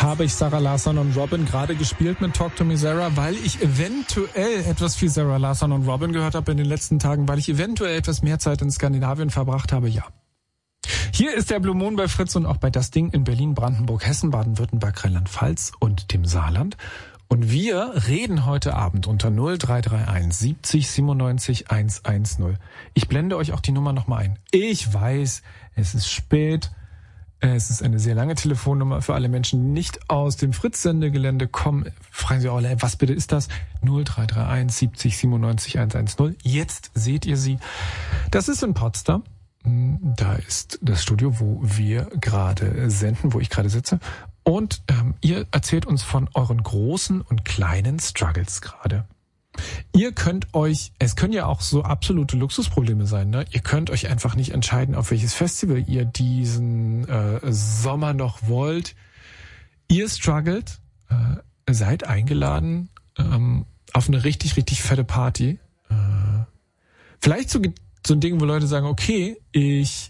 habe ich Sarah Larsson und Robin gerade gespielt mit Talk to Me Sarah, weil ich eventuell etwas viel Sarah Larsson und Robin gehört habe in den letzten Tagen, weil ich eventuell etwas mehr Zeit in Skandinavien verbracht habe, ja. Hier ist der Blue Moon bei Fritz und auch bei Das Ding in Berlin, Brandenburg, Hessen, Baden-Württemberg, Rheinland-Pfalz und dem Saarland. Und wir reden heute Abend unter 0331 70 97 110. Ich blende euch auch die Nummer nochmal ein. Ich weiß, es ist spät. Es ist eine sehr lange Telefonnummer für alle Menschen, die nicht aus dem Fritz-Sendegelände kommen. Fragen Sie auch, was bitte ist das? 0331 70 97 110. Jetzt seht ihr sie. Das ist in Potsdam. Da ist das Studio, wo wir gerade senden, wo ich gerade sitze. Und ihr erzählt uns von euren großen und kleinen Struggles gerade. Ihr könnt euch, es können ja auch so absolute Luxusprobleme sein, ne? Ihr könnt euch einfach nicht entscheiden, auf welches Festival ihr diesen Sommer noch wollt. Ihr struggelt, seid eingeladen auf eine richtig, richtig fette Party. Vielleicht so ein Ding, wo Leute sagen, okay, ich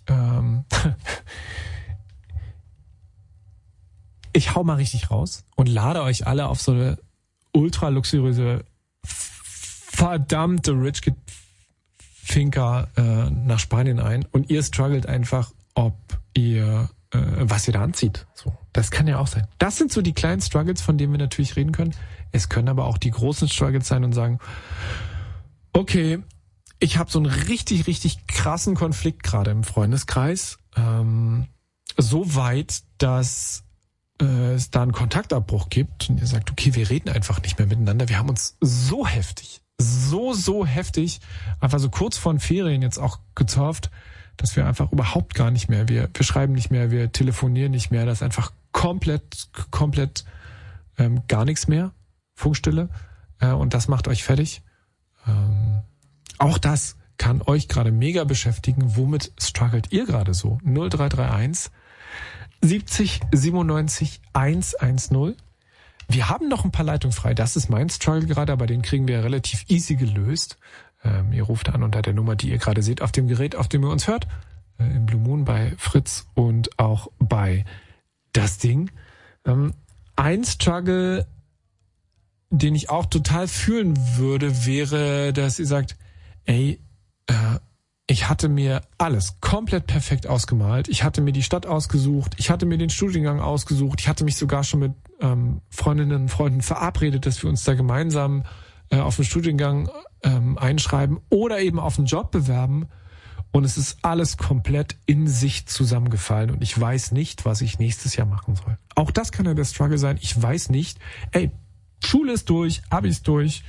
hau mal richtig raus und lade euch alle auf so eine ultra luxuriöse, verdammte Rich Kid Finca nach Spanien ein und ihr struggelt einfach, ob ihr was ihr da anzieht. So, das kann ja auch sein. Das sind so die kleinen Struggles, von denen wir natürlich reden können. Es können aber auch die großen Struggles sein und sagen, okay, ich habe so einen richtig, richtig krassen Konflikt gerade im Freundeskreis. So weit, dass es da einen Kontaktabbruch gibt und ihr sagt, okay, wir reden einfach nicht mehr miteinander. Wir haben uns so heftig, so heftig, einfach so kurz vor den Ferien jetzt auch gezofft, dass wir einfach überhaupt gar nicht mehr, wir schreiben nicht mehr, wir telefonieren nicht mehr, das ist einfach komplett gar nichts mehr, Funkstille, und das macht euch fertig. Auch das kann euch gerade mega beschäftigen. Womit struggelt ihr gerade so? 0331 70 97 110. Wir haben noch ein paar Leitungen frei. Das ist mein Struggle gerade, aber den kriegen wir relativ easy gelöst. Ihr ruft an unter der Nummer, die ihr gerade seht, auf dem Gerät, auf dem ihr uns hört. Im Blue Moon bei Fritz und auch bei Das Ding. Ein Struggle, den ich auch total fühlen würde, wäre, dass ihr sagt, ey, ich hatte mir alles komplett perfekt ausgemalt. Ich hatte mir die Stadt ausgesucht. Ich hatte mir den Studiengang ausgesucht. Ich hatte mich sogar schon mit Freundinnen und Freunden verabredet, dass wir uns da gemeinsam auf den Studiengang einschreiben oder eben auf einen Job bewerben. Und es ist alles komplett in sich zusammengefallen. Und ich weiß nicht, was ich nächstes Jahr machen soll. Auch das kann ja der Struggle sein. Ich weiß nicht. Ey, Schule ist durch, Abi ist durch.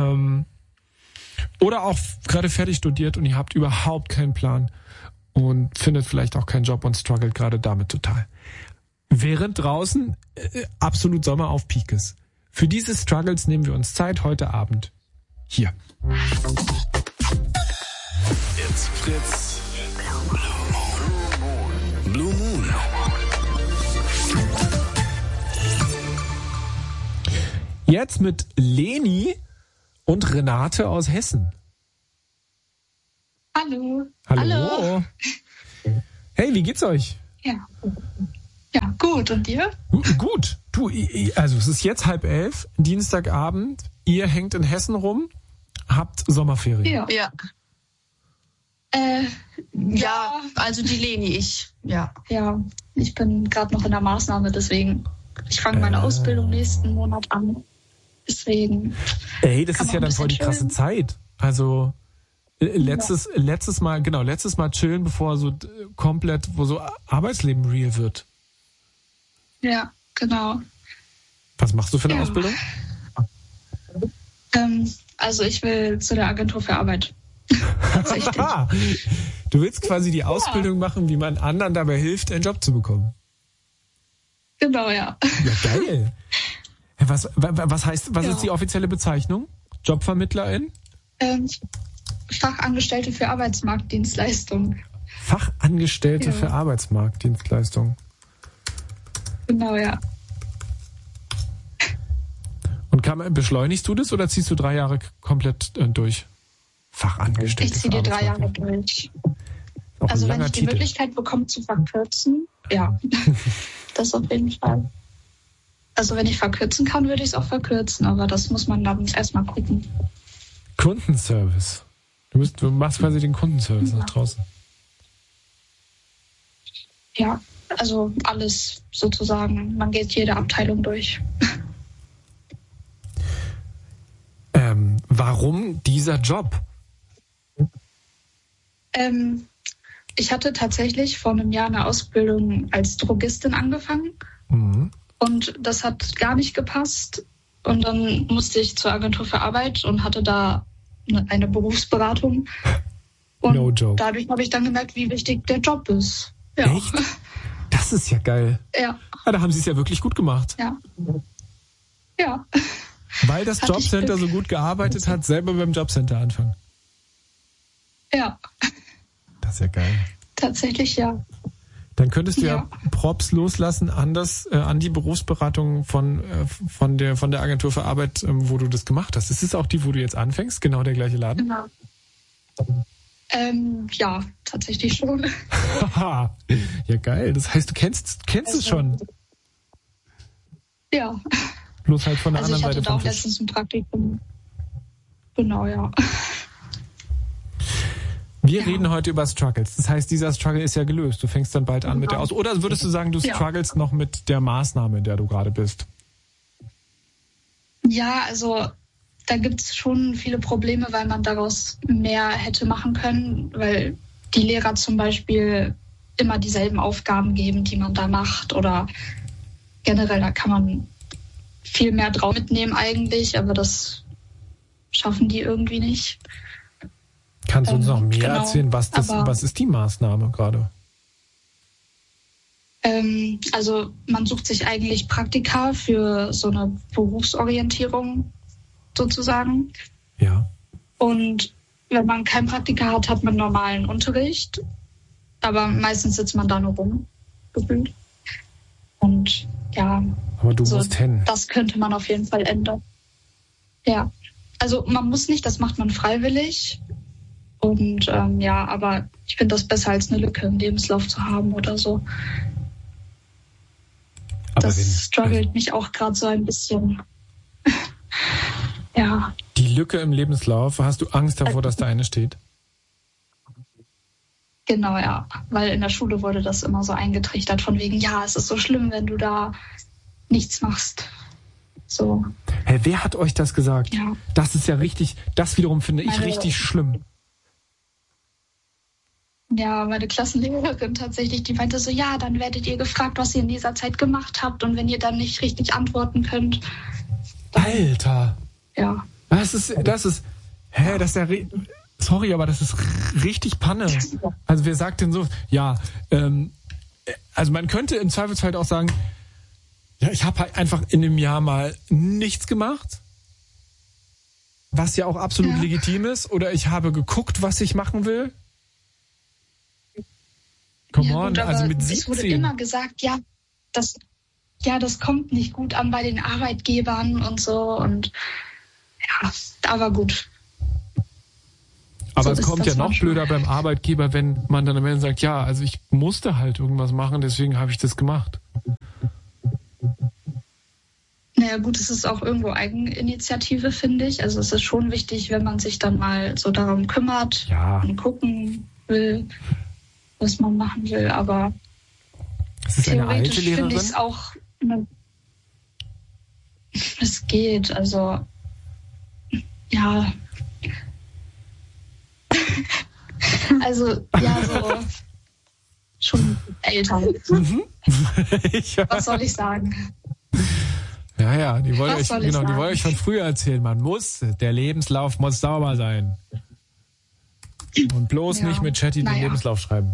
Oder auch gerade fertig studiert und ihr habt überhaupt keinen Plan und findet vielleicht auch keinen Job und struggelt gerade damit total. Während draußen absolut Sommer auf Peak ist. Für diese Struggles nehmen wir uns Zeit heute Abend hier. It's Fritz. Blue Moon. Jetzt mit Leni und Renate aus Hessen. Hallo. Hallo. Hey, wie geht's euch? Ja, gut. Und dir? Gut. Du, also es ist jetzt 10:30, Dienstagabend. Ihr hängt in Hessen rum, habt Sommerferien. Ja. Ja, also die Leni, ich. Ja, ich bin gerade noch in der Maßnahme, deswegen. Ich fange meine Ausbildung nächsten Monat an. Deswegen. Ey, das ist ja dann voll die krasse Zeit. Also letztes Mal chillen, bevor so komplett, wo so Arbeitsleben real wird. Ja, genau. Was machst du für eine Ausbildung? Also ich will zu der Agentur für Arbeit. Tatsächlich. Du willst quasi die Ausbildung machen, wie man anderen dabei hilft, einen Job zu bekommen. Genau, ja. Ja, geil. Was ist die offizielle Bezeichnung? Jobvermittlerin? Fachangestellte für Arbeitsmarktdienstleistung. Fachangestellte für Arbeitsmarktdienstleistung. Genau, ja. Und beschleunigst du das oder ziehst du 3 Jahre komplett durch? Fachangestellte. Ich ziehe die 3 Jahre durch. Also wenn ich die Möglichkeit bekomme zu verkürzen, ja, das auf jeden Fall. Also wenn ich verkürzen kann, würde ich es auch verkürzen, aber das muss man dann erstmal gucken. Kundenservice. Du machst quasi den Kundenservice nach draußen. Ja, also alles sozusagen. Man geht jede Abteilung durch. Warum dieser Job? Ich hatte tatsächlich vor einem Jahr eine Ausbildung als Drogistin angefangen. Mhm. Und das hat gar nicht gepasst. Und dann musste ich zur Agentur für Arbeit und hatte da eine Berufsberatung. Und no joke. Dadurch habe ich dann gemerkt, wie wichtig der Job ist. Ja. Echt? Das ist ja geil. Ja. Da haben sie es ja wirklich gut gemacht. Ja. Ja. Weil das Jobcenter so gut gearbeitet hat, selber beim Jobcenter anfangen. Ja. Das ist ja geil. Tatsächlich, ja. Dann könntest du ja Props loslassen an die Berufsberatung von der Agentur für Arbeit, wo du das gemacht hast. Ist es auch die, wo du jetzt anfängst? Genau der gleiche Laden? Genau. Ja, tatsächlich schon. Haha. Ja, geil. Das heißt, du kennst es schon. Ja. Bloß halt von der anderen Seite vom Ich hatte da auch Tisch. letztens ein Praktikum. Genau, ja. Wir reden heute über Struggles. Das heißt, dieser Struggle ist ja gelöst. Du fängst dann bald an mit der Aus... Oder würdest du sagen, du struggles noch mit der Maßnahme, in der du gerade bist? Ja, also da gibt es schon viele Probleme, weil man daraus mehr hätte machen können, weil die Lehrer zum Beispiel immer dieselben Aufgaben geben, die man da macht, oder generell, da kann man viel mehr drauf mitnehmen eigentlich, aber das schaffen die irgendwie nicht. Kannst du uns noch mehr erzählen? Was ist die Maßnahme gerade? Also man sucht sich eigentlich Praktika für so eine Berufsorientierung sozusagen. Ja. Und wenn man kein Praktika hat, hat man normalen Unterricht. Aber meistens sitzt man da nur rum, gefühlt. Und ja, aber du musst hin. Das könnte man auf jeden Fall ändern. Ja, also man muss nicht, das macht man freiwillig. Und aber ich finde das besser, als eine Lücke im Lebenslauf zu haben oder so. Aber das struggelt mich auch gerade so ein bisschen. Ja. Die Lücke im Lebenslauf, hast du Angst davor, dass da eine steht? Genau, ja. Weil in der Schule wurde das immer so eingetrichtert von wegen, ja, es ist so schlimm, wenn du da nichts machst. So. Hey, wer hat euch das gesagt? Ja. Das ist ja richtig, das wiederum finde ich richtig schlimm. Ja, meine Klassenlehrerin tatsächlich, die meinte so, ja, dann werdet ihr gefragt, was ihr in dieser Zeit gemacht habt, und wenn ihr dann nicht richtig antworten könnt. Alter! Ja. Das ist ja, sorry, aber das ist richtig Panne. Also wer sagt denn so, ja, also man könnte im Zweifelsfall auch sagen, ja, ich habe halt einfach in einem Jahr mal nichts gemacht, was ja auch absolut legitim ist, oder ich habe geguckt, was ich machen will. Come on, gut, also mit 17. Es wurde immer gesagt, das kommt nicht gut an bei den Arbeitgebern und so, und ja, aber gut. Aber so es kommt ja noch blöder beim Arbeitgeber, wenn man dann am Ende sagt, ja, also ich musste halt irgendwas machen, deswegen habe ich das gemacht. Naja gut, es ist auch irgendwo Eigeninitiative, finde ich. Also es ist schon wichtig, wenn man sich dann mal so darum kümmert und gucken will, was man machen will. Aber es ist eine alte theoretisch Lehrerin? finde ich es auch, es geht, also ja. Also, ja, so schon älter. Was soll ich sagen? Ja, die wollen euch von früher erzählen. Der Lebenslauf muss sauber sein. Und bloß nicht mit Chatty den Lebenslauf schreiben.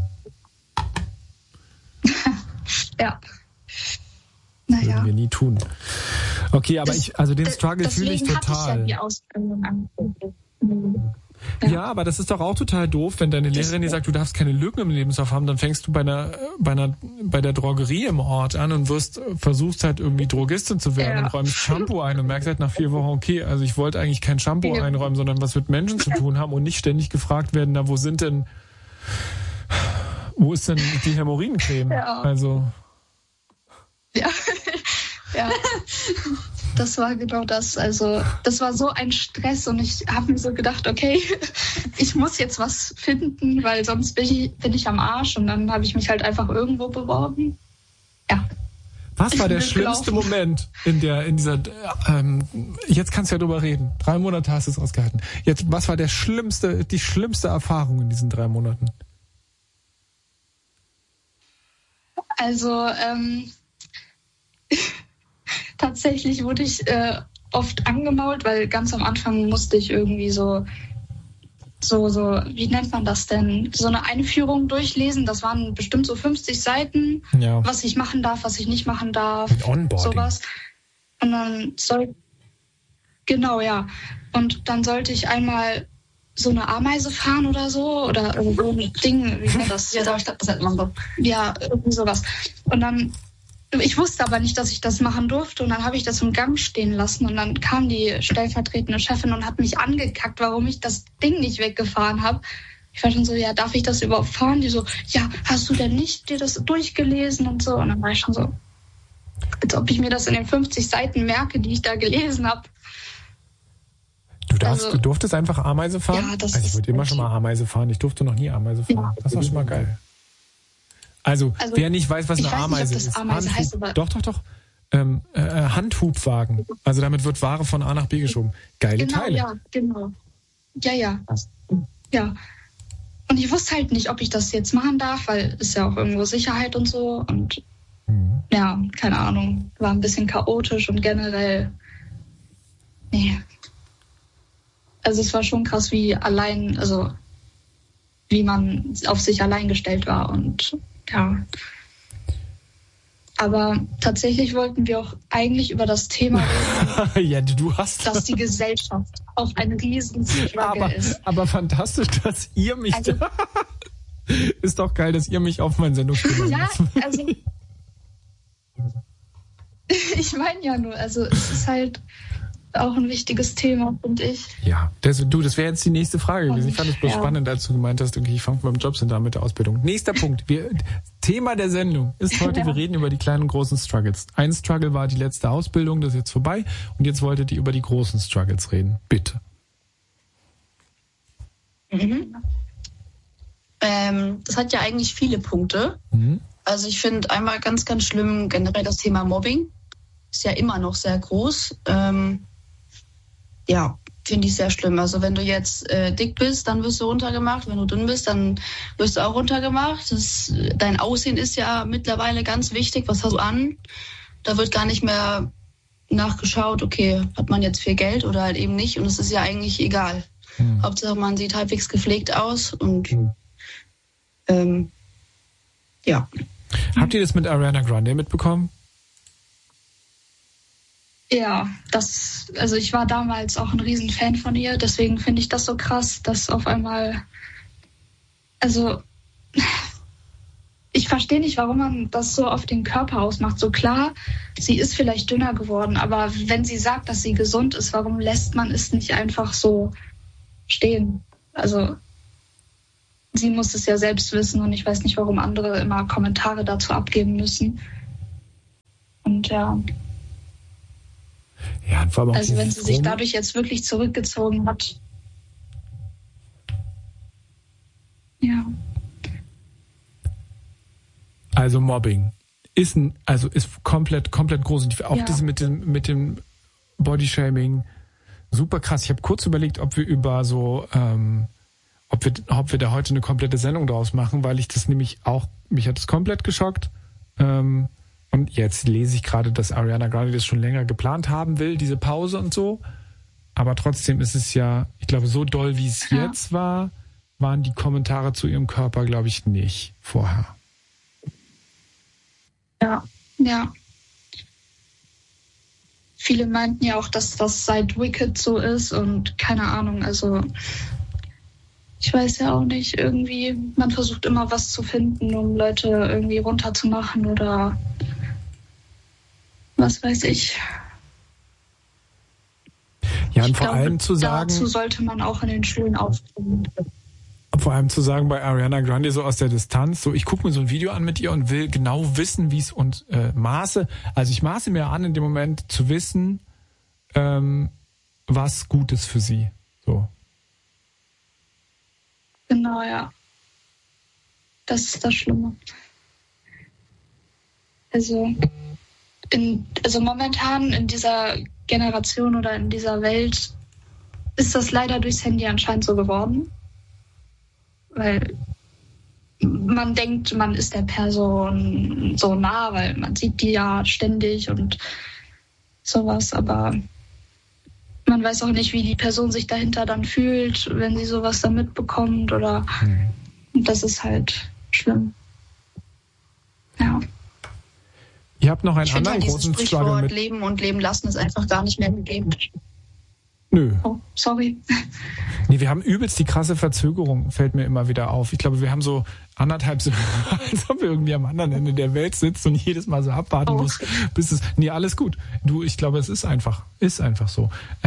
Ja. Das würden wir nie tun. Okay, aber den Struggle fühle ich total. Hatte ich ja die Ausbildung angefangen. Ja, aber das ist doch auch total doof, wenn deine Lehrerin dir sagt, du darfst keine Lücken im Lebenslauf haben, dann fängst du bei der Drogerie im Ort an und versuchst halt irgendwie Drogistin zu werden und räumst Shampoo ein und merkst halt nach 4 Wochen, okay, also ich wollte eigentlich kein Shampoo einräumen, sondern was mit Menschen zu tun haben und nicht ständig gefragt werden, wo ist denn die Hämorrhoidencreme? Ja. Also. Ja. Ja. Das war genau das. Also das war so ein Stress und ich habe mir so gedacht, okay, ich muss jetzt was finden, weil sonst bin ich am Arsch. Und dann habe ich mich halt einfach irgendwo beworben. Ja. Was war der schlimmste Moment in dieser, jetzt kannst du ja drüber reden. 3 Monate hast du es ausgehalten. Jetzt, was war die schlimmste Erfahrung in diesen 3 Monaten? Also, tatsächlich wurde ich oft angemault, weil ganz am Anfang musste ich irgendwie so, wie nennt man das denn? So eine Einführung durchlesen. Das waren bestimmt so 50 Seiten, ja. Was ich machen darf, was ich nicht machen darf. Mit Onboarding. Sowas. Und dann genau, ja. Und dann sollte ich einmal so eine Ameise fahren oder so. Oder irgendwo ein Ding, wie nennt das? Ja, das hat man so. Ja, irgendwie sowas. Und dann, ich wusste aber nicht, dass ich das machen durfte. Und dann habe ich das im Gang stehen lassen. Und dann kam die stellvertretende Chefin und hat mich angekackt, warum ich das Ding nicht weggefahren habe. Ich war schon so, ja, darf ich das überhaupt fahren? Die so, ja, hast du denn nicht dir das durchgelesen und so? Und dann war ich schon so, als ob ich mir das in den 50 Seiten merke, die ich da gelesen habe. Du durftest einfach Ameise fahren? Ja, das ich wollte immer schon mal Ameise fahren. Ich durfte noch nie Ameise fahren. Ja. Das war schon mal geil. Also wer nicht weiß, was eine Ameise ist. Ameise heißt, aber Doch. Handhubwagen. Also damit wird Ware von A nach B geschoben. Geile Teile. Ja, genau. Ja. Ja. Und ich wusste halt nicht, ob ich das jetzt machen darf, weil es ja auch irgendwo Sicherheit und so. Und ja, keine Ahnung. War ein bisschen chaotisch und generell. Nee. Also es war schon krass, wie man auf sich allein gestellt war und ja. Aber tatsächlich wollten wir auch eigentlich über das Thema reden, ja, du hast dass die Gesellschaft auch ein Riesenstruggle ist. Aber fantastisch, dass ihr mich... Also, ist doch geil, dass ihr mich auf mein Sendungsspiel ja, also... ich meine ja nur, also es ist halt auch ein wichtiges Thema, finde ich. Ja, das wäre jetzt die nächste Frage gewesen. Ich fand es bloß spannend, als du gemeint hast, okay, ich fange beim Jobcenter an mit der Ausbildung. Nächster Punkt. Thema der Sendung ist heute, wir reden über die kleinen und großen Struggles. Ein Struggle war die letzte Ausbildung, das ist jetzt vorbei. Und jetzt wolltet ihr über die großen Struggles reden. Bitte. Das hat ja eigentlich viele Punkte. Also ich finde einmal ganz, ganz schlimm generell das Thema Mobbing. Ist ja immer noch sehr groß. Ja, finde ich sehr schlimm. Also wenn du jetzt dick bist, dann wirst du runtergemacht. Wenn du dünn bist, dann wirst du auch runtergemacht. Dein Aussehen ist ja mittlerweile ganz wichtig. Was hast du an? Da wird gar nicht mehr nachgeschaut, okay, hat man jetzt viel Geld oder halt eben nicht. Und es ist ja eigentlich egal. Hauptsache, man sieht halbwegs gepflegt aus. Und ja. Habt ihr das mit Ariana Grande mitbekommen? Ja, also ich war damals auch ein Riesenfan von ihr, deswegen finde ich das so krass, dass auf einmal, also ich verstehe nicht, warum man das so auf den Körper ausmacht. So klar, sie ist vielleicht dünner geworden, aber wenn sie sagt, dass sie gesund ist, warum lässt man es nicht einfach so stehen? Also sie muss es ja selbst wissen und ich weiß nicht, warum andere immer Kommentare dazu abgeben müssen. Und ja. Ja, vor allem also wenn sie sich dadurch jetzt wirklich zurückgezogen hat. Ja. Also Mobbing ist komplett groß. Auch das mit dem Bodyshaming, super krass. Ich habe kurz überlegt, ob wir über so, ob wir da heute eine komplette Sendung draus machen, weil ich das nämlich auch, mich hat es komplett geschockt. Und jetzt lese ich gerade, dass Ariana Grande das schon länger geplant haben will, diese Pause und so. Aber trotzdem ist es ja, ich glaube, so doll, wie es jetzt war, waren die Kommentare zu ihrem Körper, glaube ich, nicht vorher. Ja. Viele meinten ja auch, dass das seit Wicked so ist und keine Ahnung, also ich weiß ja auch nicht, irgendwie, man versucht immer was zu finden, um Leute irgendwie runterzumachen oder was weiß ich. Ja, und vor allem zu sagen... Dazu sollte man auch in den Schulen auftreten. Vor allem zu sagen bei Ariana Grande so aus der Distanz, so ich gucke mir so ein Video an mit ihr und will genau wissen, wie es und ich maße mir an in dem Moment zu wissen, was gut ist für sie. So. Genau, ja. Das ist das Schlimme. Also momentan in dieser Generation oder in dieser Welt ist das leider durchs Handy anscheinend so geworden. Weil man denkt, man ist der Person so nah, weil man sieht die ja ständig und sowas, aber man weiß auch nicht, wie die Person sich dahinter dann fühlt, wenn sie sowas dann mitbekommt oder das ist halt schlimm. Ja. Ihr habt noch einen anderen großen Struggle mit... Leben und leben lassen ist einfach gar nicht mehr gegeben. Nö. Oh, sorry. Nee, wir haben übelst die krasse Verzögerung, fällt mir immer wieder auf. Ich glaube, wir haben so 1,5, als ob wir irgendwie am anderen Ende der Welt sitzen und jedes Mal so abwarten muss, bis es... Nee, alles gut. Ich glaube, es ist einfach so.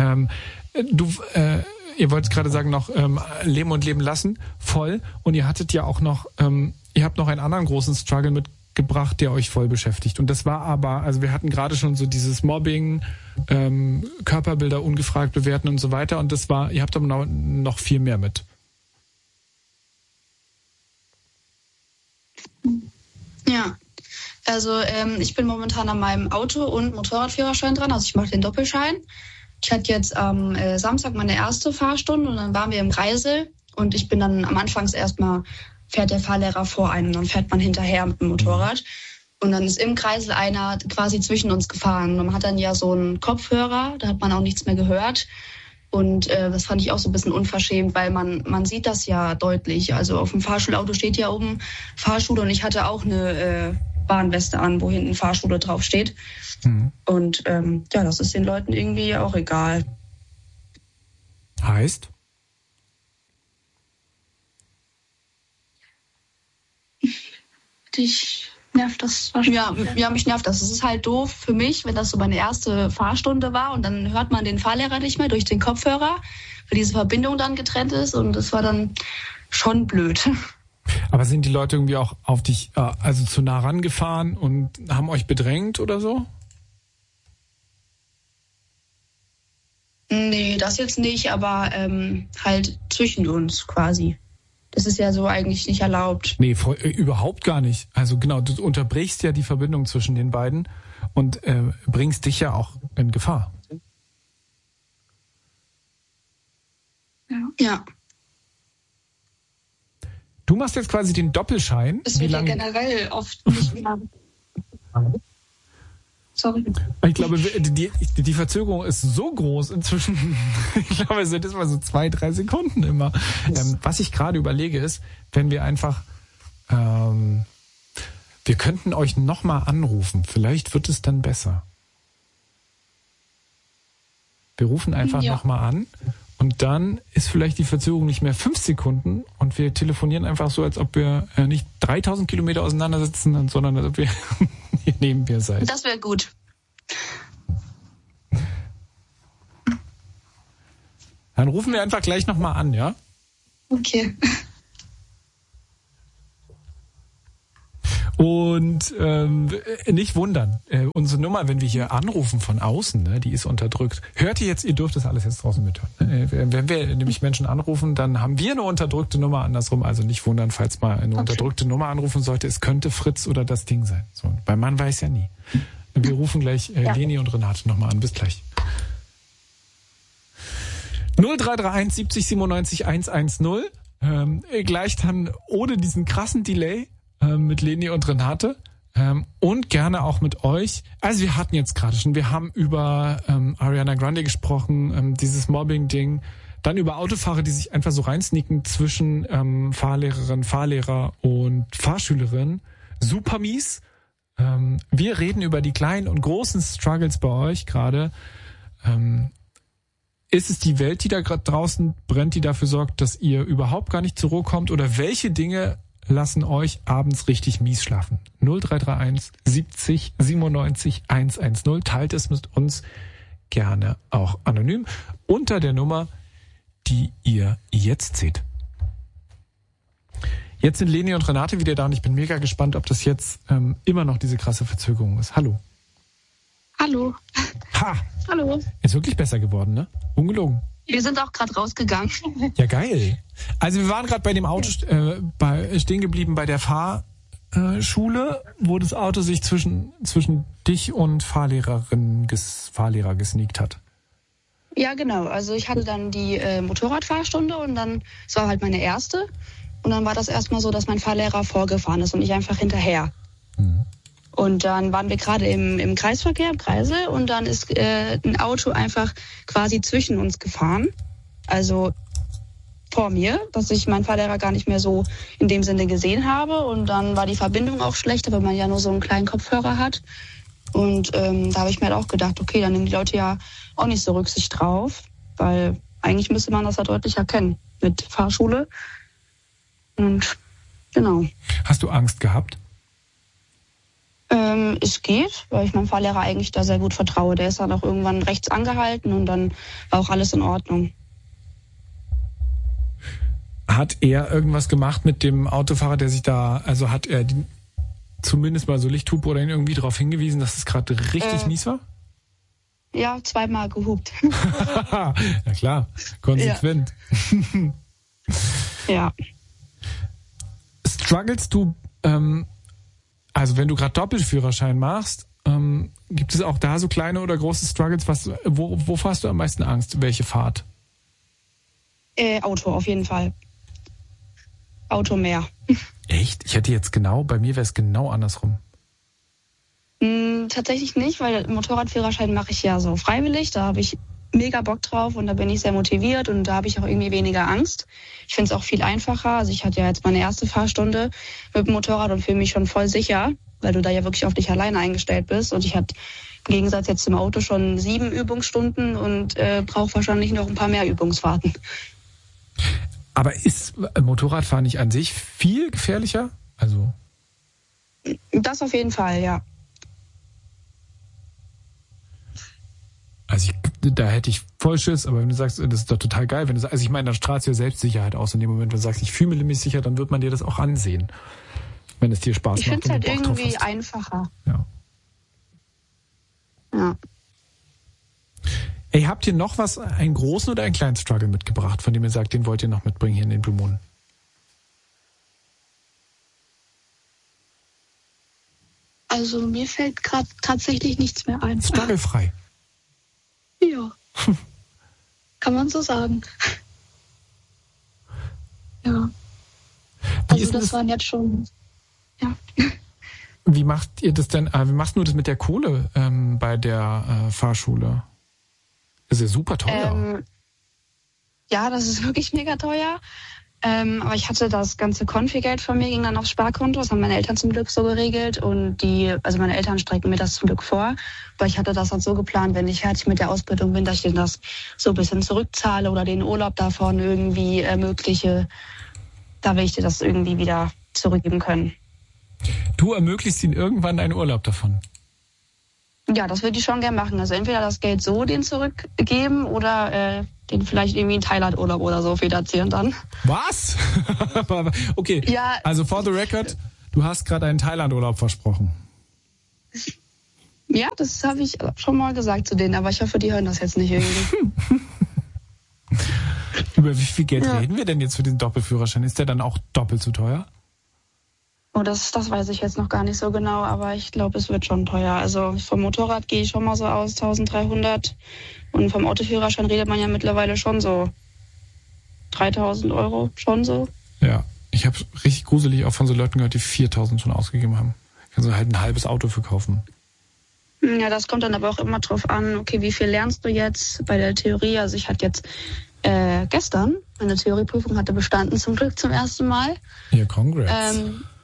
Ihr wolltet gerade sagen noch, leben und leben lassen, voll. Und ihr hattet ja auch noch, ihr habt noch einen anderen großen Struggle mitgebracht, der euch voll beschäftigt. Und das war aber, also wir hatten gerade schon so dieses Mobbing, Körperbilder ungefragt bewerten und so weiter. Und das war, ihr habt aber noch viel mehr mit. Ja, also ich bin momentan an meinem Auto- und Motorradführerschein dran. Also ich mache den Doppelschein. Ich hatte jetzt am Samstag meine erste Fahrstunde und dann waren wir im Kreisel. Und ich bin dann am Anfangs erstmal, fährt der Fahrlehrer vor einem und dann fährt man hinterher mit dem Motorrad. Und dann ist im Kreisel einer quasi zwischen uns gefahren. Und man hat dann ja so einen Kopfhörer, da hat man auch nichts mehr gehört. Und das fand ich auch so ein bisschen unverschämt, weil man sieht das ja deutlich. Also auf dem Fahrschulauto steht ja oben Fahrschule und ich hatte auch eine Warnweste an, wo hinten Fahrschule drauf steht. Und das ist den Leuten irgendwie auch egal. Heißt? Dich nervt das wahrscheinlich. Ja, mich nervt das. Es ist halt doof für mich, wenn das so meine erste Fahrstunde war und dann hört man den Fahrlehrer nicht mehr durch den Kopfhörer, weil diese Verbindung dann getrennt ist und das war dann schon blöd. Aber sind die Leute irgendwie auch auf dich, also zu nah rangefahren und haben euch bedrängt oder so? Nee, das jetzt nicht, aber halt zwischen uns quasi. Das ist ja so eigentlich nicht erlaubt. Nee, überhaupt gar nicht. Also genau, du unterbrichst ja die Verbindung zwischen den beiden und bringst dich ja auch in Gefahr. Ja. Du machst jetzt quasi den Doppelschein. Das wird ja generell oft nicht mehr... Sorry. Ich glaube, die Verzögerung ist so groß inzwischen. Ich glaube, es sind immer so 2-3 Sekunden immer. Was ich gerade überlege ist, wenn wir einfach, wir könnten euch nochmal anrufen. Vielleicht wird es dann besser. Wir rufen einfach nochmal an und dann ist vielleicht die Verzögerung nicht mehr 5 Sekunden und wir telefonieren einfach so, als ob wir nicht 3000 Kilometer auseinander sitzen, sondern als ob wir hier neben mir seid. Das wäre gut. Dann rufen wir einfach gleich nochmal an, ja? Okay. Und nicht wundern, unsere Nummer, wenn wir hier anrufen von außen, ne, die ist unterdrückt. Hört ihr jetzt, ihr dürft das alles jetzt draußen mithören. Ne? Wenn wir nämlich Menschen anrufen, dann haben wir eine unterdrückte Nummer, andersrum. Also nicht wundern, falls mal eine unterdrückte Nummer anrufen sollte. Es könnte Fritz oder das Ding sein. So, weil man weiß ja nie. Wir rufen gleich Leni und Renate nochmal an. Bis gleich. 0331 70 97 110. Gleich dann ohne diesen krassen Delay mit Leni und Renate und gerne auch mit euch. Also wir hatten jetzt gerade schon, wir haben über Ariana Grande gesprochen, dieses Mobbing-Ding, dann über Autofahrer, die sich einfach so reinsneaken zwischen Fahrlehrerin, Fahrlehrer und Fahrschülerin. Super mies. Wir reden über die kleinen und großen Struggles bei euch gerade. Ist es die Welt, die da gerade draußen brennt, die dafür sorgt, dass ihr überhaupt gar nicht zur Ruhe kommt? Oder welche Dinge lassen euch abends richtig mies schlafen? 0331 70 97 110. Teilt es mit uns gerne auch anonym unter der Nummer, die ihr jetzt seht. Jetzt sind Leni und Renate wieder da und ich bin mega gespannt, ob das jetzt immer noch diese krasse Verzögerung ist. Hallo. Hallo. Ha! Hallo. Ist wirklich besser geworden, ne? Ungelogen. Wir sind auch gerade rausgegangen. Ja, geil. Also wir waren gerade bei dem Auto stehen geblieben bei der Fahrschule, wo das Auto sich zwischen dich und Fahrlehrer gesneakt hat. Ja, genau. Also ich hatte dann die Motorradfahrstunde und dann, es war halt meine erste. Und dann war das erstmal so, dass mein Fahrlehrer vorgefahren ist und ich einfach hinterher. Mhm. Und dann waren wir gerade im Kreisverkehr, im Kreisel, und dann ist ein Auto einfach quasi zwischen uns gefahren. Also vor mir, dass ich meinen Fahrlehrer gar nicht mehr so in dem Sinne gesehen habe. Und dann war die Verbindung auch schlechter, weil man ja nur so einen kleinen Kopfhörer hat. Und da habe ich mir halt auch gedacht, okay, dann nehmen die Leute ja auch nicht so Rücksicht drauf, weil eigentlich müsste man das ja deutlich erkennen mit Fahrschule. Und genau. Hast du Angst gehabt? Es geht, weil ich meinem Fahrlehrer eigentlich da sehr gut vertraue. Der ist dann auch irgendwann rechts angehalten und dann war auch alles in Ordnung. Hat er irgendwas gemacht mit dem Autofahrer, der sich da, also hat er zumindest mal so Lichthupe oder ihn irgendwie darauf hingewiesen, dass es gerade richtig mies war? Ja, 2-mal gehupt. Ja klar, konsequent. Ja. Strugglest du, also wenn du gerade Doppelführerschein machst, gibt es auch da so kleine oder große Struggles? Wo hast du am meisten Angst? Welche Fahrt? Auto auf jeden Fall. Auto mehr. Echt? Ich hätte jetzt bei mir wäre es genau andersrum. Tatsächlich nicht, weil Motorradführerschein mache ich ja so freiwillig. Da habe ich mega Bock drauf und da bin ich sehr motiviert und da habe ich auch irgendwie weniger Angst. Ich finde es auch viel einfacher. Also ich hatte ja jetzt meine erste Fahrstunde mit dem Motorrad und fühle mich schon voll sicher, weil du da ja wirklich auf dich alleine eingestellt bist. Und ich hatte im Gegensatz jetzt zum Auto schon 7 Übungsstunden und brauche wahrscheinlich noch ein paar mehr Übungsfahrten. Aber ist Motorradfahren nicht an sich viel gefährlicher? Also das auf jeden Fall, ja. Also da hätte ich voll Schiss, aber wenn du sagst, das ist doch total geil, also ich meine, da strahlst du ja Selbstsicherheit aus. In dem Moment, wenn du sagst, ich fühle mich sicher, dann wird man dir das auch ansehen, wenn es dir Spaß macht. Ich finde es halt irgendwie einfacher. Ja. Ja. Ey, habt ihr noch einen großen oder einen kleinen Struggle mitgebracht, von dem ihr sagt, den wollt ihr noch mitbringen hier in den Blue Moon? Also mir fällt gerade tatsächlich nichts mehr ein. Strugglefrei. Ja. Kann man so sagen. Ja. Also das waren jetzt schon. Ja. Wie macht ihr das denn? Wie machst du das mit der Kohle bei der Fahrschule? Das ist ja super teuer. Ja, das ist wirklich mega teuer. Aber ich hatte das ganze Konfigeld von mir, ging dann aufs Sparkonto. Das haben meine Eltern zum Glück so geregelt. Und also meine Eltern strecken mir das zum Glück vor. Weil ich hatte das dann so geplant, wenn ich fertig mit der Ausbildung bin, dass ich denen das so ein bisschen zurückzahle oder den Urlaub davon irgendwie ermögliche. Da will ich dir das irgendwie wieder zurückgeben können. Du ermöglichst ihnen irgendwann einen Urlaub davon? Ja, das würde ich schon gerne machen. Also entweder das Geld so denen zurückgeben oder den vielleicht irgendwie einen Thailand-Urlaub oder so finanzieren dann. Was? Okay, ja, also for the record, du hast gerade einen Thailand-Urlaub versprochen. Ja, das habe ich schon mal gesagt zu denen, aber ich hoffe, die hören das jetzt nicht irgendwie. Über wie viel Geld reden wir denn jetzt für den Doppelführerschein? Ist der dann auch doppelt so teuer? Oh, das weiß ich jetzt noch gar nicht so genau, aber ich glaube, es wird schon teuer. Also vom Motorrad gehe ich schon mal so aus 1.300 und vom Autoführerschein redet man ja mittlerweile schon so 3.000 Euro, schon so. Ja, ich habe richtig gruselig auch von so Leuten gehört, die 4.000 schon ausgegeben haben. Kannst du halt ein halbes Auto für kaufen. Ja, das kommt dann aber auch immer drauf an, okay, wie viel lernst du jetzt bei der Theorie? Also ich hatte jetzt gestern meine Theorieprüfung hatte bestanden, zum Glück zum ersten Mal. Ja, congrats.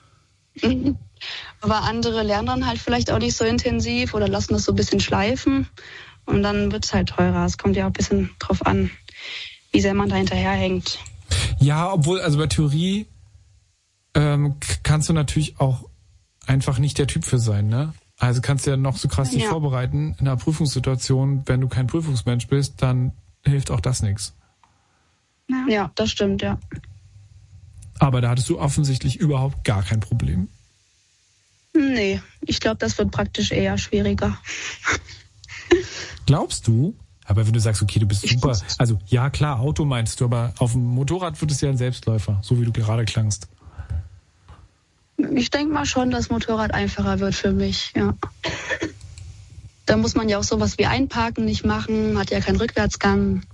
Aber andere lernen dann halt vielleicht auch nicht so intensiv oder lassen das so ein bisschen schleifen und dann wird es halt teurer. Es kommt ja auch ein bisschen drauf an, wie sehr man da hinterherhängt. Ja, obwohl, also bei Theorie kannst du natürlich auch einfach nicht der Typ für sein, ne? Also kannst du ja noch so krass dich vorbereiten in einer Prüfungssituation, wenn du kein Prüfungsmensch bist, dann hilft auch das nichts. Ja, das stimmt, ja. Aber da hattest du offensichtlich überhaupt gar kein Problem. Nee, ich glaube, das wird praktisch eher schwieriger. Glaubst du? Aber wenn du sagst, okay, du bist super, also ja klar, Auto meinst du, aber auf dem Motorrad wird es ja ein Selbstläufer, so wie du gerade klangst. Ich denke mal schon, dass Motorrad einfacher wird für mich, ja. Da muss man ja auch sowas wie Einparken nicht machen, hat ja keinen Rückwärtsgang.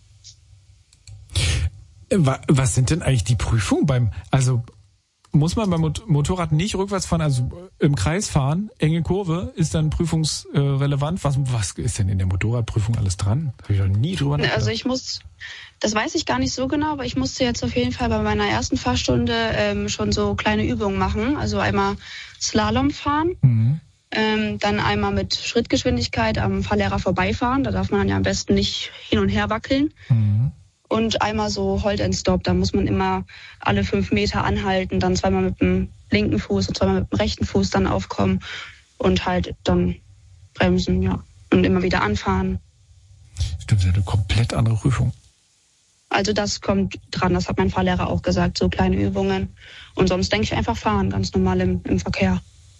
Was sind denn eigentlich die Prüfungen muss man beim Motorrad nicht rückwärts fahren, also im Kreis fahren, enge Kurve, ist dann prüfungsrelevant? Was ist denn in der Motorradprüfung alles dran? Da habe ich noch nie drüber nachgedacht. Also das weiß ich gar nicht so genau, aber ich musste jetzt auf jeden Fall bei meiner ersten Fahrstunde schon so kleine Übungen machen. Also einmal Slalom fahren, dann einmal mit Schrittgeschwindigkeit am Fahrlehrer vorbeifahren. Da darf man dann ja am besten nicht hin und her wackeln. Und einmal so Hold and Stop, da muss man immer alle 5 Meter anhalten, dann zweimal mit dem linken Fuß und zweimal mit dem rechten Fuß dann aufkommen und halt dann bremsen, ja. Und immer wieder anfahren. Stimmt, das ist eine komplett andere Prüfung. Also das kommt dran, das hat mein Fahrlehrer auch gesagt, so kleine Übungen. Und sonst denke ich einfach fahren, ganz normal im Verkehr.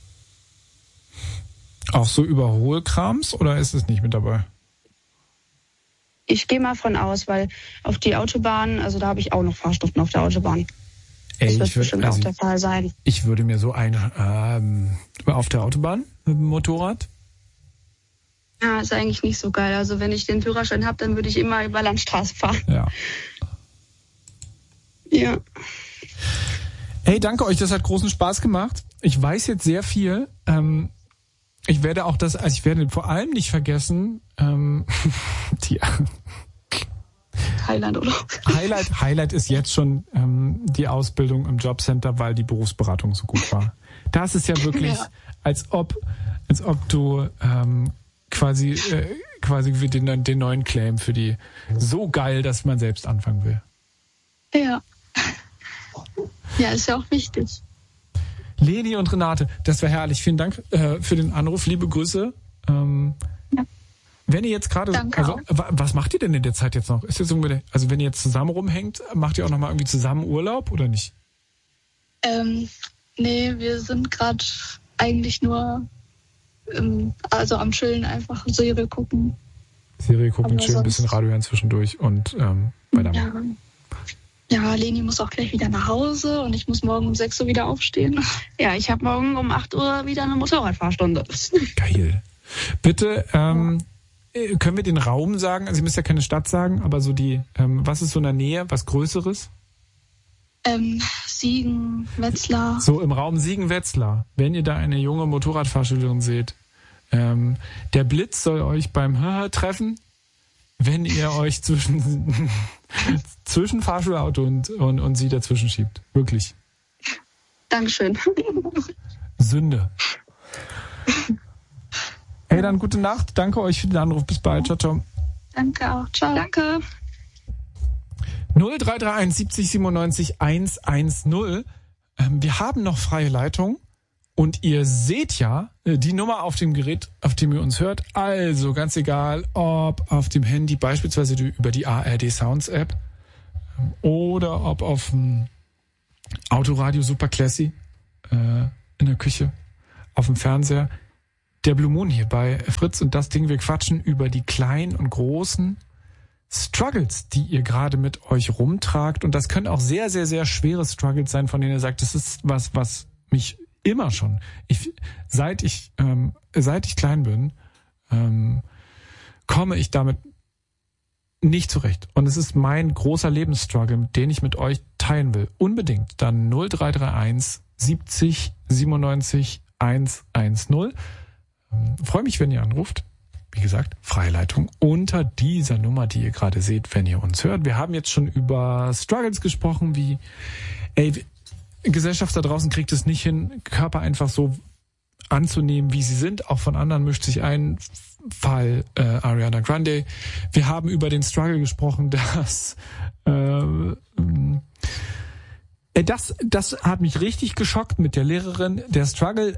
Auch so Überholkrams oder ist es nicht mit dabei? Ich gehe mal von aus, weil auf die Autobahn, also da habe ich auch noch Fahrstunden auf der Autobahn. Das wird bestimmt auch der Fall sein. Ich würde mir so auf der Autobahn mit dem Motorrad? Ja, ist eigentlich nicht so geil. Also wenn ich den Führerschein habe, dann würde ich immer über Landstraße fahren. Ja. Ja. Hey, danke euch, das hat großen Spaß gemacht. Ich weiß jetzt sehr viel. Ich werde vor allem nicht vergessen, die Highlight, oder? Highlight ist jetzt schon die Ausbildung im Jobcenter, weil die Berufsberatung so gut war. Das ist ja wirklich, als ob du quasi wie den neuen Claim für die so geil, dass man selbst anfangen will. Ja. Ja, ist ja auch wichtig. Leni und Renate, das war herrlich. Vielen Dank für den Anruf. Liebe Grüße. Ja. Wenn ihr jetzt gerade, was macht ihr denn in der Zeit jetzt noch? Ist jetzt irgendwie, also wenn ihr jetzt zusammen rumhängt, macht ihr auch nochmal irgendwie zusammen Urlaub oder nicht? Nee, wir sind gerade eigentlich nur am Chillen, einfach Serie gucken. Chillen, ein bisschen Radio hören zwischendurch und weitermachen. Ja, Leni muss auch gleich wieder nach Hause und ich muss morgen um 6 Uhr wieder aufstehen. Ja, ich habe morgen um 8 Uhr wieder eine Motorradfahrstunde. Geil. Bitte, können wir den Raum sagen? Also ihr müsst ja keine Stadt sagen, aber so was ist so in der Nähe, was Größeres? Siegen, Wetzlar. So im Raum Siegen-Wetzlar, wenn ihr da eine junge Motorradfahrschülerin seht, der Blitz soll euch beim treffen, wenn ihr euch zwischen Fahrschulauto und sie dazwischen schiebt. Wirklich. Dankeschön. Sünde. Hey, dann gute Nacht. Danke euch für den Anruf. Bis bald. Ciao, ciao. Danke auch. Ciao. Danke. 0331 70 97 110. Wir haben noch freie Leitung. Und ihr seht ja die Nummer auf dem Gerät, auf dem ihr uns hört. Also ganz egal, ob auf dem Handy, beispielsweise über die ARD Sounds App oder ob auf dem Autoradio Super Classy in der Küche, auf dem Fernseher. Der Blue Moon hier bei Fritz und das Ding, wir quatschen über die kleinen und großen Struggles, die ihr gerade mit euch rumtragt. Und das können auch sehr, sehr, sehr schwere Struggles sein, von denen ihr sagt, das ist was mich immer schon. Seit ich klein bin, komme ich damit nicht zurecht. Und es ist mein großer Lebensstruggle, den ich mit euch teilen will. Unbedingt. Dann 0331 70 97 110. Freue mich, wenn ihr anruft. Wie gesagt, Freileitung unter dieser Nummer, die ihr gerade seht, wenn ihr uns hört. Wir haben jetzt schon über Struggles gesprochen, wie Gesellschaft da draußen kriegt es nicht hin, Körper einfach so anzunehmen, wie sie sind. Auch von anderen mischt sich ein. Fall Ariana Grande. Wir haben über den Struggle gesprochen, dass das hat mich richtig geschockt mit der Lehrerin. Der Struggle,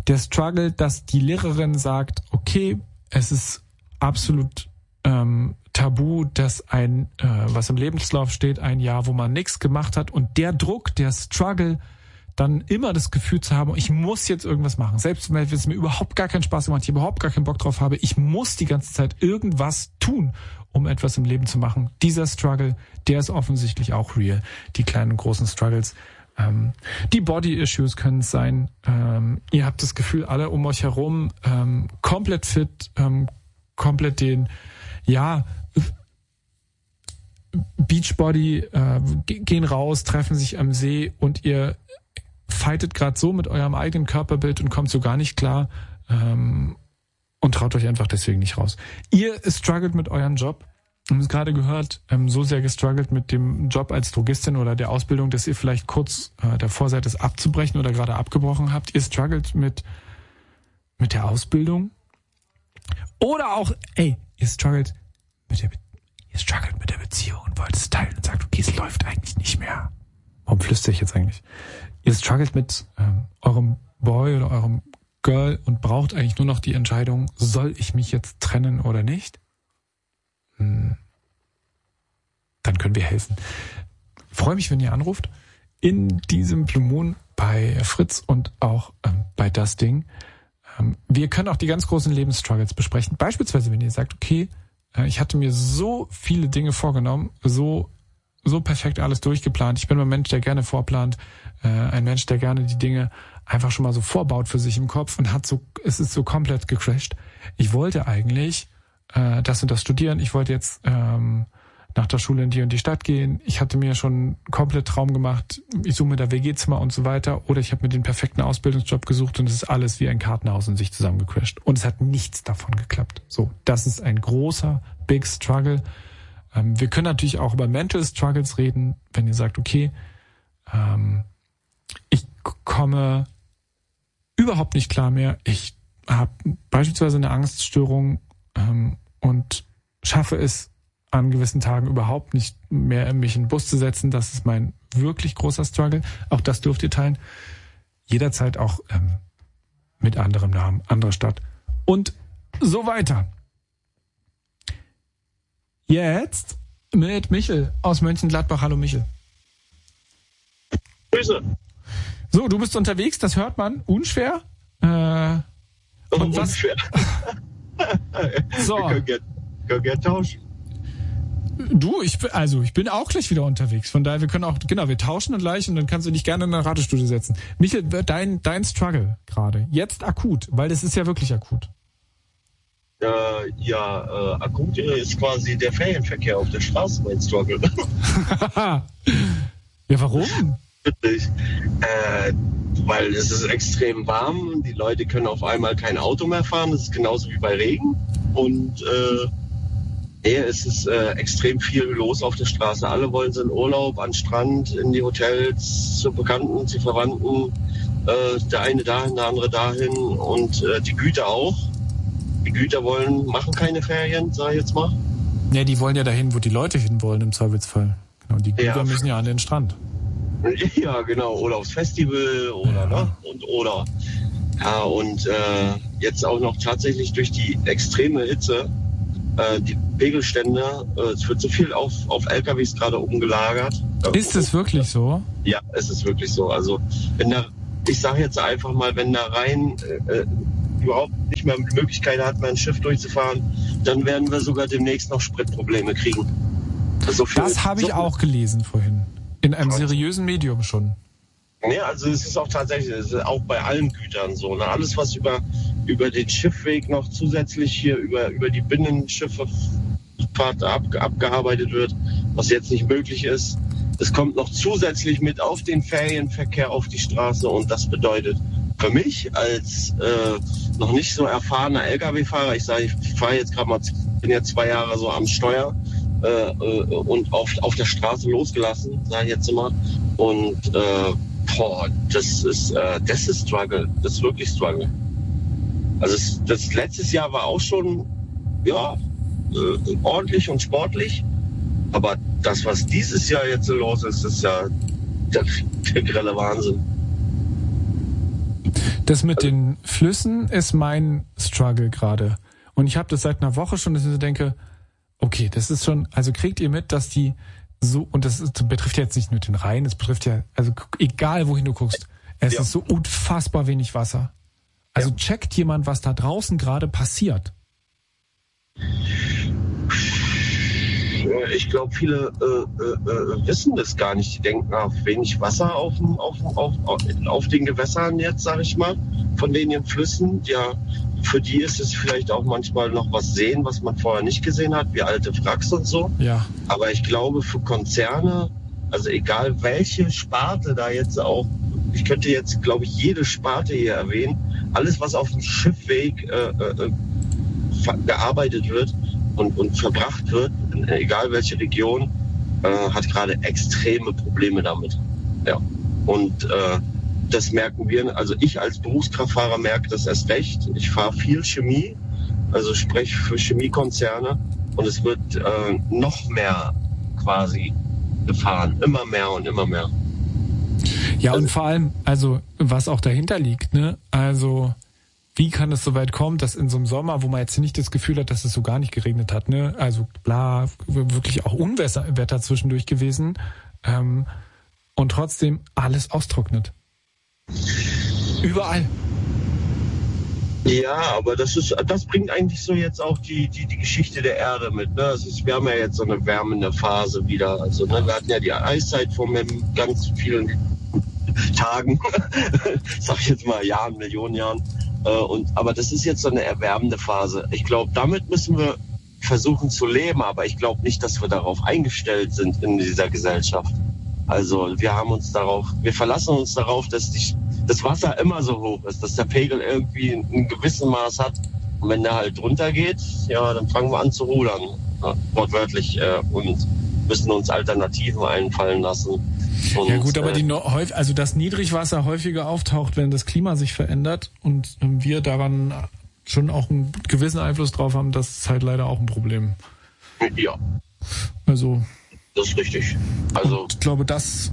dass die Lehrerin sagt, okay, es ist absolut Tabu, dass was im Lebenslauf steht, ein Jahr, wo man nichts gemacht hat und der Druck, der Struggle, dann immer das Gefühl zu haben, ich muss jetzt irgendwas machen. Selbst wenn es mir überhaupt gar keinen Spaß macht, ich überhaupt gar keinen Bock drauf habe, ich muss die ganze Zeit irgendwas tun, um etwas im Leben zu machen. Dieser Struggle, der ist offensichtlich auch real. Die kleinen und großen Struggles. Die Body-Issues können es sein. Ihr habt das Gefühl, alle um euch herum komplett fit, komplett den, Beachbody, gehen raus, treffen sich am See und ihr fightet gerade so mit eurem eigenen Körperbild und kommt so gar nicht klar und traut euch einfach deswegen nicht raus. Ihr struggelt mit eurem Job. Wir haben es gerade gehört, so sehr gestruggelt mit dem Job als Drogistin oder der Ausbildung, dass ihr vielleicht kurz davor seid, es abzubrechen oder gerade abgebrochen habt. Ihr struggelt mit der Ausbildung. Oder auch, ihr struggelt mit der Beziehung und wollt es teilen und sagt, okay, es läuft eigentlich nicht mehr. Warum flüstere ich jetzt eigentlich? Ihr struggelt mit eurem Boy oder eurem Girl und braucht eigentlich nur noch die Entscheidung, soll ich mich jetzt trennen oder nicht? Dann können wir helfen. Ich freue mich, wenn ihr anruft. In diesem Blue Moon bei Fritz und auch bei Das Ding. Wir können auch die ganz großen Lebensstruggles besprechen. Beispielsweise, wenn ihr sagt, okay, ich hatte mir so viele Dinge vorgenommen, so perfekt alles durchgeplant. Ich bin ein Mensch, der gerne vorplant. Ein Mensch, der gerne die Dinge einfach schon mal so vorbaut für sich im Kopf und es ist so komplett gecrashed. Ich wollte eigentlich das und das studieren. Ich wollte jetzt nach der Schule in die und die Stadt gehen. Ich hatte mir schon komplett Traum gemacht. Ich suche mir da WG-Zimmer und so weiter. Oder ich habe mir den perfekten Ausbildungsjob gesucht und es ist alles wie ein Kartenhaus in sich zusammengecrashed. Und es hat nichts davon geklappt. So, das ist ein großer, big Struggle. Wir können natürlich auch über Mental Struggles reden, wenn ihr sagt, okay, ich komme überhaupt nicht klar mehr. Ich habe beispielsweise eine Angststörung und schaffe es an gewissen Tagen überhaupt nicht mehr, mich in den Bus zu setzen. Das ist mein wirklich großer Struggle. Auch das dürft ihr teilen. Jederzeit auch mit anderem Namen, andere Stadt und so weiter. Jetzt mit Michel aus Mönchengladbach. Hallo Michel. Grüße. So, du bist unterwegs, das hört man. Unschwer? Und unschwer. So. Wir können gerne tauschen. Du, ich bin auch gleich wieder unterwegs. Von daher, wir tauschen dann gleich und dann kannst du dich gerne in eine Radiostudio setzen. Michael, dein Struggle gerade, jetzt akut, weil das ist ja wirklich akut. Akut ist quasi der Ferienverkehr auf der Straße, mein Struggle. Ja, warum? Weil es ist extrem warm, die Leute können auf einmal kein Auto mehr fahren, das ist genauso wie bei Regen und es ist extrem viel los auf der Straße. Alle wollen so in Urlaub, an den Strand, in die Hotels, zu Bekannten, zu Verwandten. Der eine dahin, der andere dahin und die Güter auch. Die Güter machen keine Ferien, sag ich jetzt mal. Ja, die wollen ja dahin, wo die Leute hinwollen im Zweifelsfall. Genau, die Güter müssen ja an den Strand. Ja, genau. Oder aufs Festival oder, ne? Und jetzt auch noch tatsächlich durch die extreme Hitze, die Pegelstände, es wird so viel auf LKWs gerade umgelagert. Ist es wirklich so? Ja, es ist wirklich so. Also, ich sage jetzt einfach mal, wenn da rein überhaupt nicht mehr die Möglichkeit hat, mal ein Schiff durchzufahren, dann werden wir sogar demnächst noch Spritprobleme kriegen. Also das habe ich auch gelesen vorhin. In einem seriösen Medium schon. Ja, also es ist auch tatsächlich, es ist auch bei allen Gütern so. Ne? Alles, was über den Schiffweg noch zusätzlich hier über die Binnenschifffahrt abgearbeitet wird, was jetzt nicht möglich ist, es kommt noch zusätzlich mit auf den Ferienverkehr auf die Straße und das bedeutet für mich als noch nicht so erfahrener LKW-Fahrer, ich fahre jetzt gerade mal, bin jetzt 2 Jahre so am Steuer und auf der Straße losgelassen, sage ich jetzt immer. Und das ist Struggle, das ist wirklich Struggle. Also das letztes Jahr war auch schon ordentlich und sportlich, aber das, was dieses Jahr jetzt so los ist, ist ja der grelle Wahnsinn. Das mit den Flüssen ist mein Struggle gerade. Und ich habe das seit einer Woche schon, dass ich so denke, Okay, das ist schon, also kriegt ihr mit, dass die so, und das betrifft ja jetzt nicht nur den Rhein, es betrifft ja, also egal wohin du guckst, es ist so unfassbar wenig Wasser. Also checkt jemand, was da draußen gerade passiert? Ich glaube, viele wissen das gar nicht. Die denken auf wenig Wasser auf den Gewässern jetzt, sage ich mal, von den Flüssen. Ja, für die ist es vielleicht auch manchmal noch was sehen, was man vorher nicht gesehen hat, wie alte Wracks und so. Ja. Aber ich glaube, für Konzerne, also egal welche Sparte da jetzt auch, ich könnte jetzt, glaube ich, jede Sparte hier erwähnen, alles, was auf dem Schiffweg gearbeitet wird und verbracht wird, egal welche Region, hat gerade extreme Probleme damit. Ja. Und das merken wir, also ich als Berufskraftfahrer merke das erst recht. Ich fahre viel Chemie, also spreche für Chemiekonzerne und es wird noch mehr quasi gefahren, immer mehr und immer mehr. Ja, und vor allem, also was auch dahinter liegt, ne? Also wie kann es so weit kommen, dass in so einem Sommer, wo man jetzt nicht das Gefühl hat, dass es so gar nicht geregnet hat, ne? Also bla, wirklich auch Unwetter zwischendurch gewesen, und trotzdem alles austrocknet. Überall. Ja, aber das bringt eigentlich so jetzt auch die Geschichte der Erde mit. Ne? Wir haben ja jetzt so eine wärmende Phase wieder. Also ne, wir hatten ja die Eiszeit vor ganz vielen Tagen, sag ich jetzt mal Jahren, Millionen Jahren. Aber das ist jetzt so eine erwärmende Phase. Ich glaube, damit müssen wir versuchen zu leben, aber ich glaube nicht, dass wir darauf eingestellt sind in dieser Gesellschaft. Also wir verlassen uns darauf, dass das Wasser immer so hoch ist, dass der Pegel irgendwie ein gewissen Maß hat. Und wenn der halt drunter geht, ja, dann fangen wir an zu rudern, wortwörtlich, und müssen uns Alternativen einfallen lassen. Und, ja gut, aber das Niedrigwasser häufiger auftaucht, wenn das Klima sich verändert und wir daran schon auch einen gewissen Einfluss drauf haben, das ist halt leider auch ein Problem. Ja. Also das ist richtig. Also ich glaube, das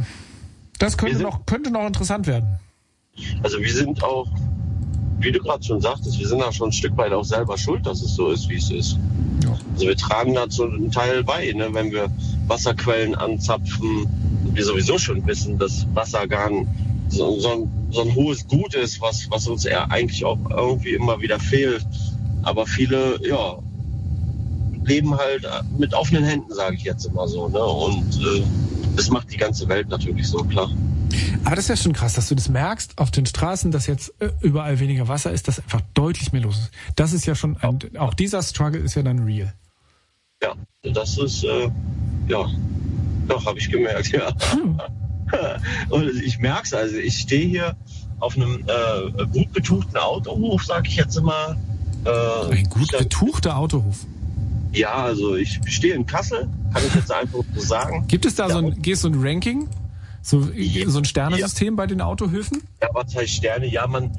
könnte noch interessant werden. Also wir sind auch, wie du gerade schon sagtest, wir sind auch schon ein Stück weit auch selber schuld, dass es so ist, wie es ist. Ja. Also wir tragen dazu einen Teil bei, ne? Wenn wir Wasserquellen anzapfen, wir sowieso schon wissen, dass Wasser gar nicht so ein hohes Gut ist, was uns eher eigentlich auch irgendwie immer wieder fehlt. Aber viele, ja, leben halt mit offenen Händen, sage ich jetzt immer so. Ne? Und das macht die ganze Welt natürlich so, klar. Aber das ist ja schon krass, dass du das merkst auf den Straßen, dass jetzt überall weniger Wasser ist, dass einfach deutlich mehr los ist. Das ist ja schon, auch dieser Struggle ist ja dann real. Ja, das ist, doch, habe ich gemerkt, ja. Und ich merke es, also ich stehe hier auf einem gut betuchten Autohof, sage ich jetzt immer. Ein gut betuchter Autohof? Ja, also ich stehe in Kassel, kann ich jetzt einfach so sagen. Gibt es da so ein Ranking? So ein Sternesystem bei den Autohöfen? Ja, was heißt Sterne? Ja, man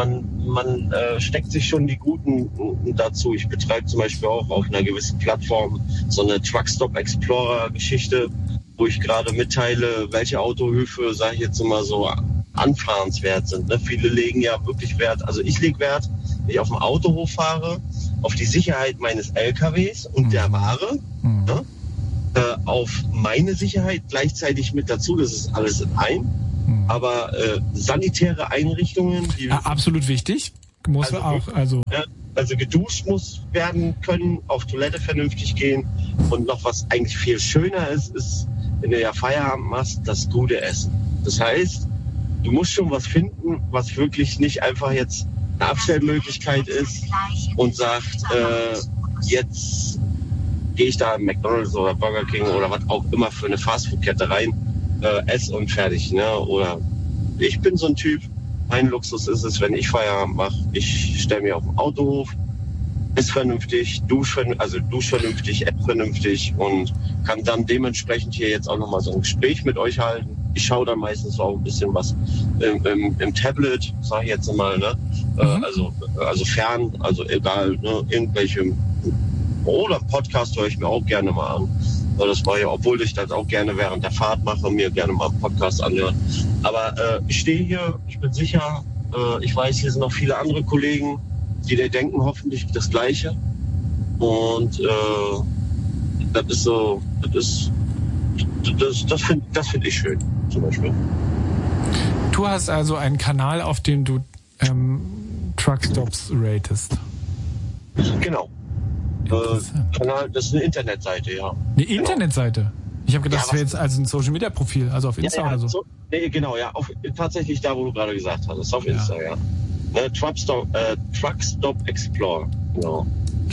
steckt sich schon die Guten dazu. Ich betreibe zum Beispiel auch auf einer gewissen Plattform so eine Truckstop Explorer Geschichte, wo ich gerade mitteile, welche Autohöfe, sage ich jetzt immer so, anfahrenswert sind. Ne? Viele legen ja wirklich Wert, also ich lege Wert, wenn ich auf dem Autohof fahre, auf die Sicherheit meines LKWs und der Ware, ne? Auf meine Sicherheit gleichzeitig mit dazu, das ist alles in einem. Aber sanitäre Einrichtungen, die absolut wichtig, muss also auch, also geduscht muss werden können, auf Toilette vernünftig gehen und noch was eigentlich viel schöner ist, wenn du ja Feierabend machst, das gute Essen. Das heißt, du musst schon was finden, was wirklich nicht einfach jetzt eine Abstellmöglichkeit ist und sagt, jetzt gehe ich da in McDonald's oder Burger King oder was auch immer für eine Fastfood-Kette rein, ess und fertig. Ne? Oder ich bin so ein Typ, mein Luxus ist es, wenn ich Feierabend mache, ich stelle mich auf den Autohof, esse vernünftig, dusche vernünftig, esse vernünftig und kann dann dementsprechend hier jetzt auch nochmal so ein Gespräch mit euch halten. Ich schaue dann meistens auch ein bisschen was im Tablet, sage ich jetzt mal, ne? Also fern, also egal, ne? Irgendwelche oder Podcast höre ich mir auch gerne mal an. Das war ja, obwohl ich das auch gerne während der Fahrt mache, mir gerne mal einen Podcast anhören. Aber ich stehe hier, ich bin sicher, ich weiß, hier sind noch viele andere Kollegen, die denken hoffentlich das Gleiche. Und Das ist so, das finde ich schön, zum Beispiel. Du hast also einen Kanal, auf dem du Truckstops ratest. Genau. Kanal, das ist eine Internetseite, ja. Eine Internetseite? Ich habe gedacht, Ja, das wäre jetzt als ein Social-Media-Profil, also auf Insta oder so. Nee, genau, ja. Tatsächlich da, wo du gerade gesagt hast. Auf Insta, ja. Ne, Truckstop Explorer, genau.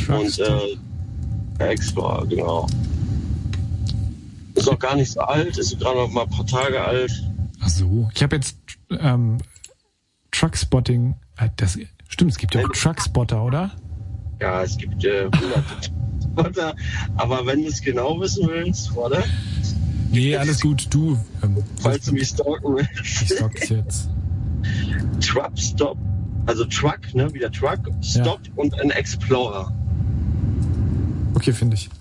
Explorer, genau. Ist auch gar nicht so alt, ist gerade noch mal ein paar Tage alt. Ach so. Ich habe jetzt Truckspotting. Das stimmt, es gibt ja auch Truckspotter, oder? Ja, es gibt hunderte Truckspotter. Aber wenn du es genau wissen willst, oder? Nee, alles gut. Du. Falls du mich stalken willst. Ich stalk dich jetzt. Truckstop, also Truck, ne, wieder Truck, Stop und ein Explorer. Okay, finde ich.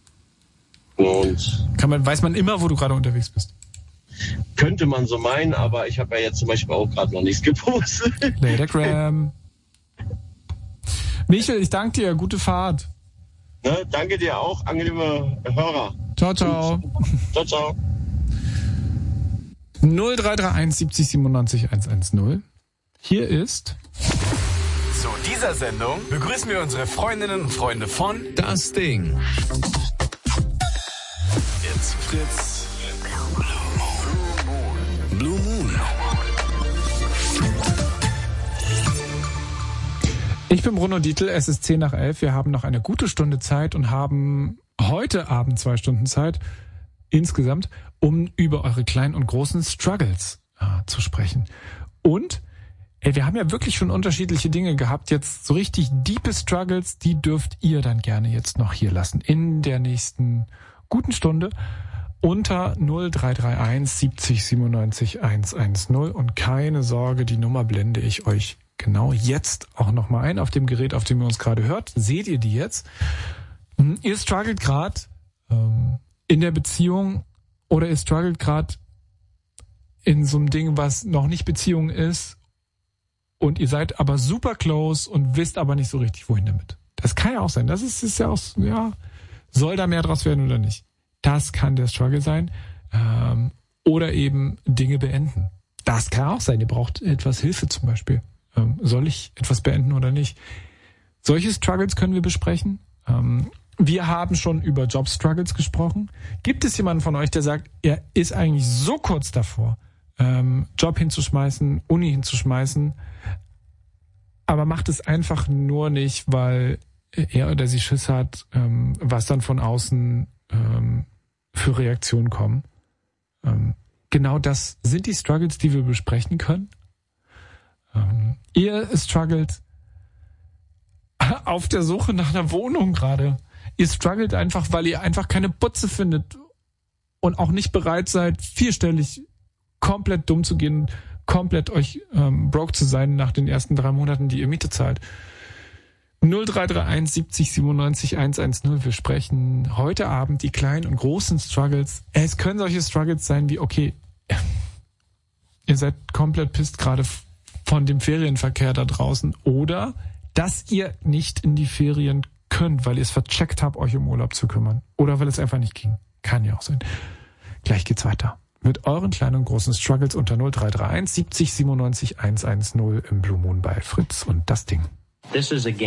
Und weiß man immer, wo du gerade unterwegs bist? könnte man so meinen, aber ich habe ja jetzt zum Beispiel auch gerade noch nichts gepostet. Latergram. Michel, ich danke dir. Gute Fahrt. Ne, danke dir auch, angenehme Hörer. Ciao, ciao. Ciao, ciao. 0331 70 97 110. Hier ist... Zu dieser Sendung begrüßen wir unsere Freundinnen und Freunde von Das Ding. Jetzt Fritz. Blue Moon. Ich bin Bruno Dietl, es ist 10 nach 11. Wir haben noch eine gute Stunde Zeit und haben heute Abend 2 Stunden Zeit insgesamt, um über eure kleinen und großen Struggles zu sprechen. Und wir haben ja wirklich schon unterschiedliche Dinge gehabt. Jetzt so richtig diepe Struggles, die dürft ihr dann gerne jetzt noch hier lassen. In der nächsten guten Stunde unter 0331 70 97 110. Und keine Sorge, die Nummer blende ich euch genau jetzt auch nochmal ein. Auf dem Gerät, auf dem ihr uns gerade hört, seht ihr die jetzt. Ihr struggelt gerade in der Beziehung oder ihr struggelt gerade in so einem Ding, was noch nicht Beziehung ist. Und ihr seid aber super close und wisst aber nicht so richtig, wohin damit. Das kann ja auch sein. Das ist ja auch, soll da mehr draus werden oder nicht? Das kann der Struggle sein. Oder eben Dinge beenden. Das kann auch sein. Ihr braucht etwas Hilfe zum Beispiel. Soll ich etwas beenden oder nicht? Solche Struggles können wir besprechen. Wir haben schon über Job-Struggles gesprochen. Gibt es jemanden von euch, der sagt, er ist eigentlich so kurz davor, Job hinzuschmeißen, Uni hinzuschmeißen, aber macht es einfach nur nicht, weil er oder sie Schiss hat, was dann von außen für Reaktionen kommen. Genau das sind die Struggles, die wir besprechen können. Ihr struggelt auf der Suche nach einer Wohnung gerade. Ihr struggelt einfach, weil ihr einfach keine Butze findet und auch nicht bereit seid, vierstellig komplett dumm zu gehen, komplett euch broke zu sein nach den ersten 3 Monaten, die ihr Miete zahlt. 0331 70 97 110. Wir sprechen heute Abend die kleinen und großen Struggles. Es können solche Struggles sein wie, okay, ihr seid komplett pisst gerade von dem Ferienverkehr da draußen oder dass ihr nicht in die Ferien könnt, weil ihr es vercheckt habt, euch um Urlaub zu kümmern. Oder weil es einfach nicht ging. Kann ja auch sein. Gleich geht's weiter. Mit euren kleinen und großen Struggles unter 0331 70 97 110 im Blue Moon bei Fritz und das Ding. This is a game.